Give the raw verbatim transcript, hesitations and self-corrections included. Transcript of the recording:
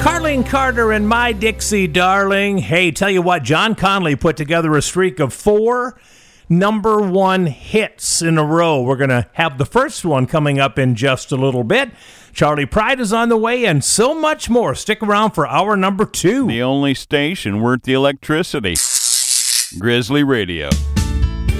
Carlene Carter and My Dixie Darling. Hey, tell you what, John Conley put together a streak of four number one hits in a row. We're going to have the first one coming up in just a little bit. Charlie Pride is on the way, and so much more. Stick around for hour number two. The only station worth the electricity. Grizzly Radio.